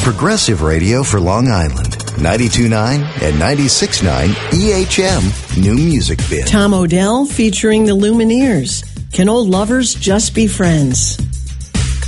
Progressive radio for Long Island. 92.9 and 96.9 EHM New Music Bin. Tom Odell featuring the Lumineers. Can old lovers just be friends?